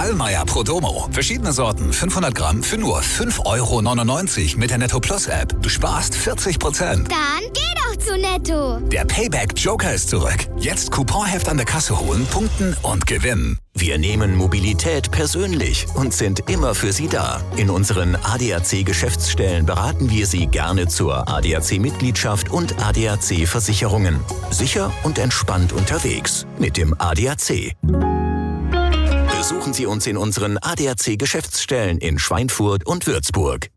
Grillmeier Pro Domo. Verschiedene Sorten, 500 Gramm für nur 5,99 € mit der Netto Plus App. Du sparst 40%. Dann geh doch zu Netto. Der Payback Joker ist zurück. Jetzt Couponheft an der Kasse holen, punkten und gewinnen. Wir nehmen Mobilität persönlich und sind immer für Sie da. In unseren ADAC-Geschäftsstellen beraten wir Sie gerne zur ADAC-Mitgliedschaft und ADAC-Versicherungen. Sicher und entspannt unterwegs mit dem ADAC. Besuchen Sie uns in unseren ADAC-Geschäftsstellen in Schweinfurt und Würzburg.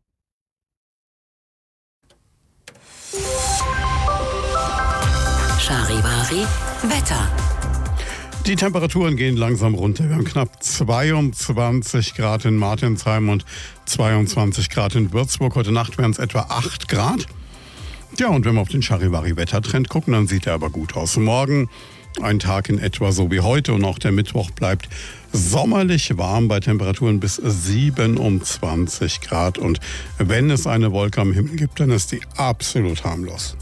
Charivari Wetter. Die Temperaturen gehen langsam runter. Wir haben knapp 22 Grad in Martinsheim und 22 Grad in Würzburg. Heute Nacht wären es etwa 8 Grad. Ja, und wenn wir auf den Charivari-Wettertrend gucken, dann sieht er aber gut aus. Morgen ein Tag in etwa so wie heute und auch der Mittwoch bleibt sommerlich warm bei Temperaturen bis 27 Grad. Und wenn es eine Wolke am Himmel gibt, dann ist die absolut harmlos.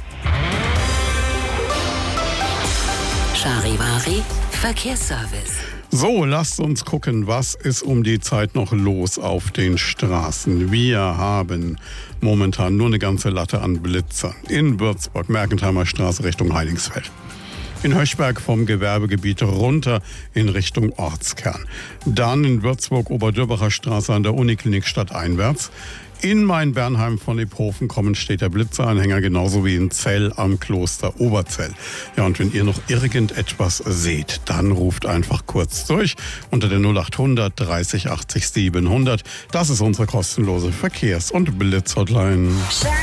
Charivari Verkehrsservice. So, lasst uns gucken, was ist um die Zeit noch los auf den Straßen. Wir haben momentan nur eine ganze Latte an Blitzern. In Würzburg, Mergentheimer Straße Richtung Heilingsfeld. In Höchberg vom Gewerbegebiet runter in Richtung Ortskern. Dann in Würzburg Oberdürbacher Straße an der Uniklinik stadteinwärts. In Main-Bernheim von Iphofen kommen steht der Blitzeranhänger, genauso wie in Zell am Kloster Oberzell. Ja, und wenn ihr noch irgendetwas seht, dann ruft einfach kurz durch unter der 0800 30 80 700. Das ist unsere kostenlose Verkehrs- und Blitzhotline.